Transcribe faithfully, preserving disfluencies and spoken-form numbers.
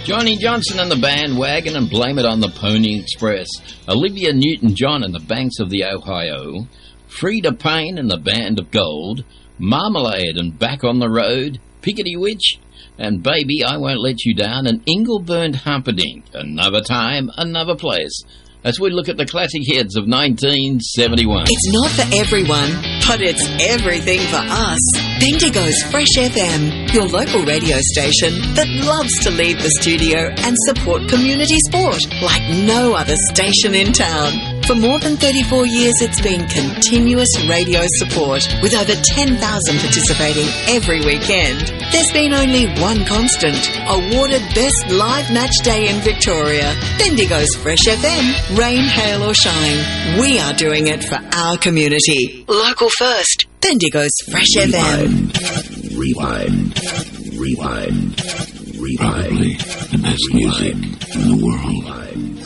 Johnny Johnson and the Bandwagon and Blame It on the Pony Express. Olivia Newton-John and the Banks of the Ohio. Frida Payne and the Band of Gold. Marmalade and Back on the Road. Pickety Witch and Baby, I Won't Let You Down. And Engelbert Humperdinck. Another Time, Another Place. As we look at the classic hits of nineteen seventy-one. It's not for everyone, but it's everything for us. Bendigo's Fresh F M, your local radio station that loves to leave the studio and support community sport like no other station in town. For more than thirty-four years, it's been continuous radio support with over ten thousand participating every weekend. There's been only one constant, awarded Best Live Match Day in Victoria. Bendigo's Fresh F M, rain, hail or shine. We are doing it for our community. Local first, Bendigo's Fresh Rewind, F M. Rewind, rewind, rewind. Probably the best music in the world. Rewind.